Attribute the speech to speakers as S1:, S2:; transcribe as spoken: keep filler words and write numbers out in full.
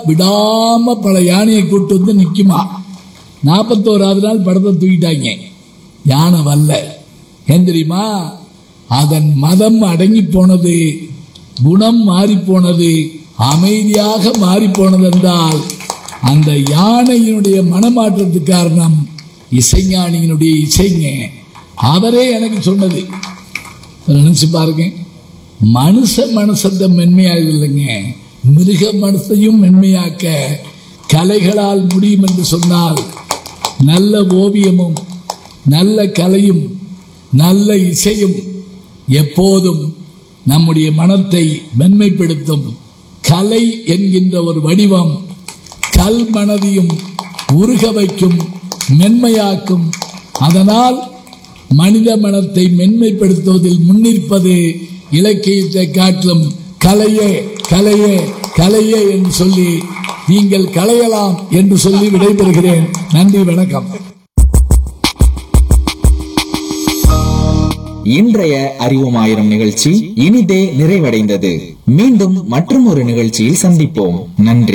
S1: விடாம பல யானையை கூட்டு வந்து நிக்குமா. நாற்பத்தோராவது நாள் படத்தை தூக்கிட்டாங்க. யானை வரல. ஏன் தெரியுமா? அதன் மதம் அடங்கி போனது, குணம் மாறி போனது, அமைதியாக மாறி போனது என்றால் அந்த யானையினுடைய மனமாற்றத்துக்கு காரணம் இசைஞானியினுடைய இசைங்க. அவரே எனக்கு சொன்னது. நினைச்சு பாருங்க, மனுஷ மனசத்தை மென்மையாகவில்லைங்க, மிருக மனசையும் மென்மையாக்க கலைகளால் முடியும் என்று சொன்னால் நல்ல ஓவியமும் நல்ல கலையும் நல்ல இசையும் எப்போதும் நம்முடைய மனத்தை மென்மைப்படுத்தும். கலை என்கின்ற ஒரு வடிவம் கல் மனதையும் உருக வைக்கும், மென்மையாக்கும். அதனால் மனித மனத்தை மென்மைப்படுத்துவதில் முன்னிற்பது இலக்கியத்தை காட்டிலும் கலையே கலையே கலையே என்று சொல்லி நீங்கள் கலையலாம் என்று சொல்லி விடைபெறுகிறேன். நன்றி, வணக்கம்.
S2: இன்றைய அறிவோம் ஆயிரம் நிகழ்ச்சி இனிதே நிறைவடைந்தது. மீண்டும் மற்றும் ஒரு நிகழ்ச்சியில் சந்திப்போம். நன்றி.